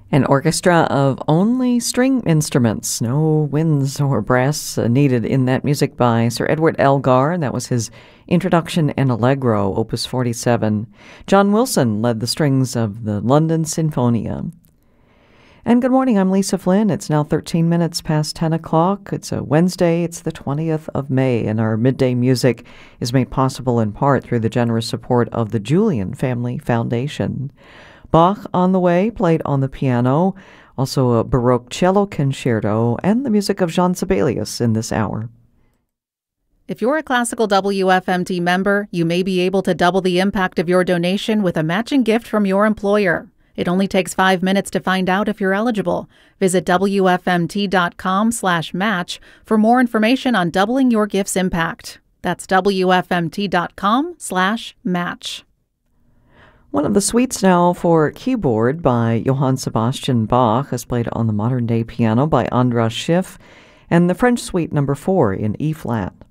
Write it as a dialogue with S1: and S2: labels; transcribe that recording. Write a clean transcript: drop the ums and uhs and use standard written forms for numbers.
S1: An orchestra of only string instruments, no winds or brass needed in that music by Sir Edward Elgar. That was his Introduction and Allegro, Opus 47. John Wilson led the strings of the London Sinfonia. And good morning, I'm Lisa Flynn. It's now 13 minutes past 10 o'clock. It's a Wednesday, it's the 20th of May, and our midday music is made possible in part through the generous support of the Julian Family Foundation. Bach on the way, played on the piano, also a Baroque cello concerto, and the music of Jean Sibelius in this hour.
S2: If you're a classical WFMT member, you may be able to double the impact of your donation with a matching gift from your employer. It only takes 5 minutes to find out if you're eligible. Visit WFMT.com/match for more information on doubling your gift's impact. That's WFMT.com/match.
S1: One of the suites now for keyboard by Johann Sebastian Bach is played on the modern-day piano by Andras Schiff, and the French Suite No. 4 in E-flat.